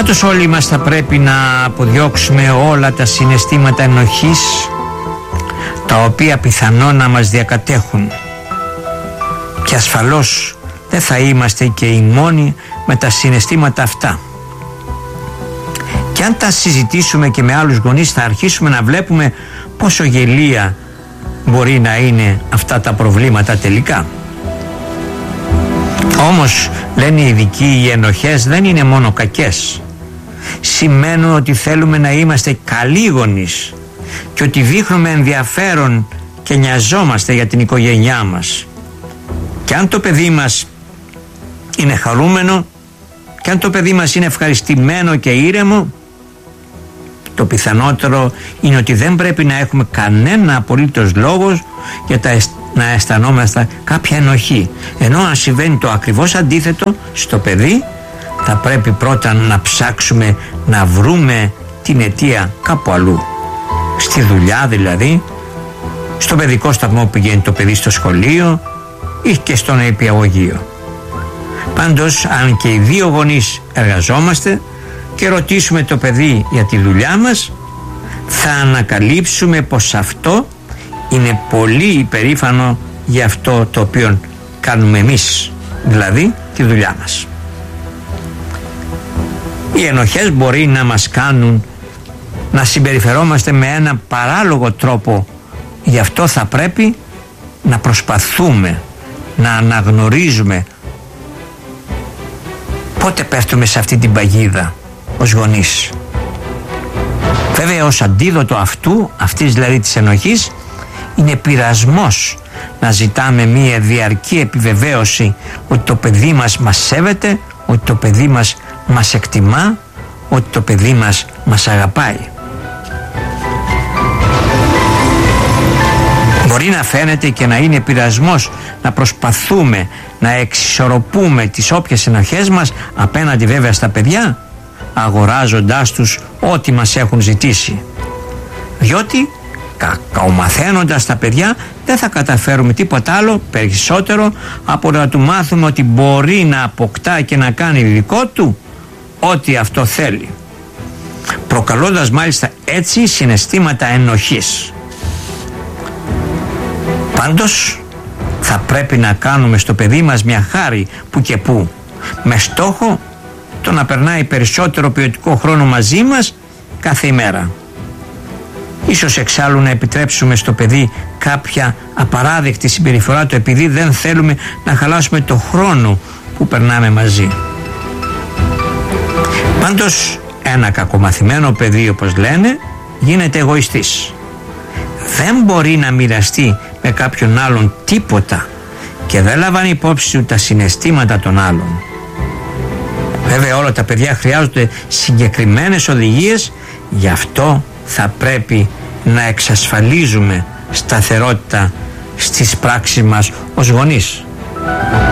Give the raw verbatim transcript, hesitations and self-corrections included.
Πάντως όλοι μας θα πρέπει να αποδιώξουμε όλα τα συναισθήματα ενοχής, τα οποία πιθανόν να μας διακατέχουν, και ασφαλώς δεν θα είμαστε και οι μόνοι με τα συναισθήματα αυτά. Και αν τα συζητήσουμε και με άλλους γονείς, θα αρχίσουμε να βλέπουμε πόσο γελία μπορεί να είναι αυτά τα προβλήματα τελικά. Όμως λένε οι ειδικοί, οι ενοχές δεν είναι μόνο κακές. Σημαίνουν ότι θέλουμε να είμαστε καλοί γονείς και ότι δείχνουμε ενδιαφέρον και νοιαζόμαστε για την οικογένειά μας. Και αν το παιδί μας είναι χαρούμενο, και αν το παιδί μας είναι ευχαριστημένο και ήρεμο, το πιθανότερο είναι ότι δεν πρέπει να έχουμε κανένα απολύτως λόγο για τα να αισθανόμαστε κάποια ενοχή. Ενώ αν συμβαίνει το ακριβώς αντίθετο στο παιδί, θα πρέπει πρώτα να ψάξουμε να βρούμε την αιτία κάπου αλλού. Στη δουλειά δηλαδή, στο παιδικό σταθμό που πηγαίνει το παιδί στο σχολείο ή και στο νηπιαγωγείο. Πάντως, αν και οι δύο γονείς εργαζόμαστε και ρωτήσουμε το παιδί για τη δουλειά μας, θα ανακαλύψουμε πως αυτό είναι πολύ υπερήφανο για αυτό το οποίο κάνουμε εμείς, δηλαδή τη δουλειά μας. Οι ενοχές μπορεί να μας κάνουν να συμπεριφερόμαστε με ένα παράλογο τρόπο, γι' αυτό θα πρέπει να προσπαθούμε να αναγνωρίζουμε πότε πέφτουμε σε αυτή την παγίδα ως γονείς. Βέβαια, ως αντίδοτο αυτού, αυτής δηλαδή της ενοχής, είναι πειρασμός να ζητάμε μία διαρκή επιβεβαίωση ότι το παιδί μας μας σέβεται, ότι το παιδί μας μας εκτιμά, ότι το παιδί μας μας αγαπάει. Μπορεί να φαίνεται και να είναι πειρασμός να προσπαθούμε να εξισορροπούμε τις όποιες ενοχές μας απέναντι βέβαια στα παιδιά, αγοράζοντάς τους ό,τι μας έχουν ζητήσει. Διότι κακομαθαίνοντας τα παιδιά δεν θα καταφέρουμε τίποτα άλλο περισσότερο από να του μάθουμε ότι μπορεί να αποκτά και να κάνει δικό του ό,τι αυτό θέλει, προκαλώντας μάλιστα έτσι συναισθήματα ενοχής. Πάντως θα πρέπει να κάνουμε στο παιδί μας μια χάρη που και που, με στόχο το να περνάει περισσότερο ποιοτικό χρόνο μαζί μας κάθε ημέρα. Ίσως εξάλλου να επιτρέψουμε στο παιδί κάποια απαράδεκτη συμπεριφορά του, επειδή δεν θέλουμε να χαλάσουμε το χρόνο που περνάμε μαζί. Πάντως ένα κακομαθημένο παιδί, όπως λένε, γίνεται εγωιστής. Δεν μπορεί να μοιραστεί με κάποιον άλλον τίποτα και δεν λαμβάνει υπόψη του τα συναισθήματα των άλλων. Βέβαια όλα τα παιδιά χρειάζονται συγκεκριμένες οδηγίες, γι' αυτό θα πρέπει να εξασφαλίζουμε σταθερότητα στις πράξεις μας ως γονείς.